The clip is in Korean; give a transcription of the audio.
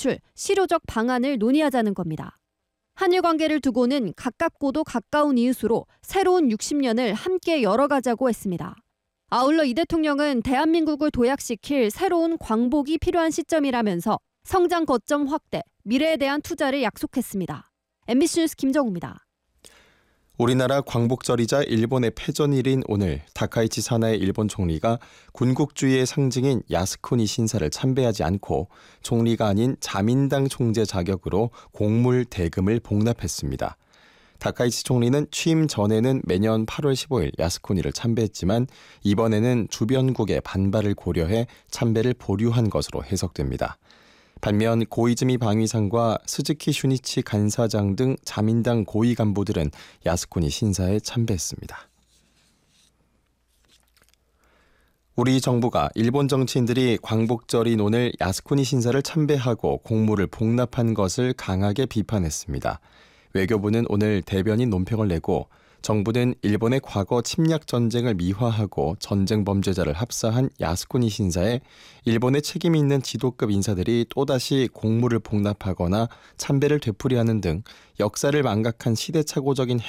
탈출, 실효적 방안을 논의하자는 겁니다. 한일 관계를 두고는 가깝고도 가까운 이웃으로 새로운 60년을 함께 열어가자고 했습니다. 아울러 이 대통령은 대한민국을 도약시킬 새로운 광복이 필요한 시점이라면서 성장 거점 확대, 미래에 대한 투자를 약속했습니다. MBC 뉴스 김정우입니다. 우리나라 광복절이자 일본의 패전일인 오늘 다카이치 사나이 일본 총리가 군국주의의 상징인 야스쿠니 신사를 참배하지 않고 총리가 아닌 자민당 총재 자격으로 공물 대금을 복납했습니다. 다카이치 총리는 취임 전에는 매년 8월 15일 야스쿠니를 참배했지만 이번에는 주변국의 반발을 고려해 참배를 보류한 것으로 해석됩니다. 반면 고이즈미 방위상과 스즈키 슈니치 간사장 등 자민당 고위 간부들은 야스쿠니 신사에 참배했습니다. 우리 정부가 일본 정치인들이 광복절인 오늘 야스쿠니 신사를 참배하고 공물을 복납한 것을 강하게 비판했습니다. 외교부는 오늘 대변인 논평을 내고 정부는 일본의 과거 침략 전쟁을 미화하고 전쟁 범죄자를 합사한 야스쿠니 신사에 일본의 책임 있는 지도급 인사들이 또다시 공물을 복납하거나 참배를 되풀이하는 등 역사를 망각한 시대착오적인